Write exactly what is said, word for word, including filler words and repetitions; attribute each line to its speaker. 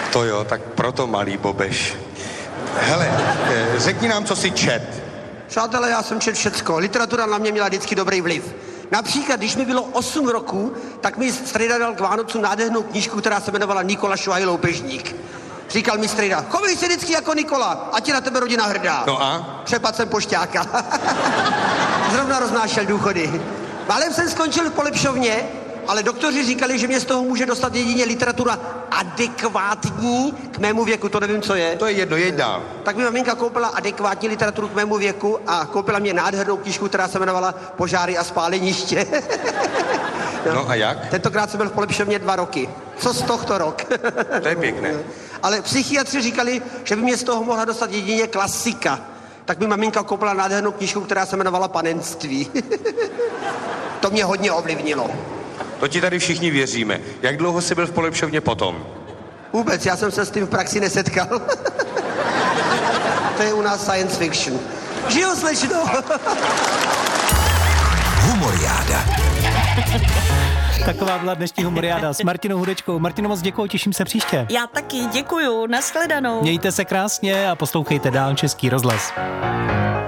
Speaker 1: To jo, tak proto malý Bobeš. Hele, eh, řekni nám, co jsi čet.
Speaker 2: Přátelé, já jsem četl všecko. Literatura na mě měla vždycky dobrý vliv. Například, když mi bylo osm roků, tak mi strejda dal k Vánocům nádhernou knížku, která se jmenovala Nikola Šuhaj Loupežník. Říkal mi strejda, chovej se vždycky jako Nikola, ať je na tebe rodina hrdá.
Speaker 1: No a?
Speaker 2: Přepad jsem pošťáka. Zrovna roznášel důchody. Málem jsem skončil v polepšovně, ale doktoři říkali, že mě z toho může dostat jedině literatura adekvátní k mému věku, to nevím, co je.
Speaker 1: To je jedno, jeď dál.
Speaker 2: Tak mi maminka koupila adekvátní literaturu k mému věku a koupila mě nádhernou knížku, která se jmenovala Požáry a spáleniště.
Speaker 1: no. no a jak?
Speaker 2: Tentokrát jsem byl v polepšovně dva roky. Co z tohto rok?
Speaker 1: To je pěkné.
Speaker 2: Ale psychiatři říkali, že by mě z toho mohla dostat jedině klasika. Tak mi maminka koupila nádhernou knížku, která se jmenovala Panenství. To mě hodně ovlivnilo.
Speaker 1: To ti tady všichni věříme. Jak dlouho jsi byl v polepšovně potom?
Speaker 2: Vůbec, já jsem se s tím v praxi nesetkal. To je u nás science fiction. Žiju, slečno.
Speaker 3: Humoriáda.
Speaker 4: Taková byla dnešní humoriáda s Martinou Hudečkou. Martino, moc děkuju, těším se příště.
Speaker 5: Já taky, děkuju, nashledanou.
Speaker 4: Mějte se krásně a poslouchejte dál Český rozhlas.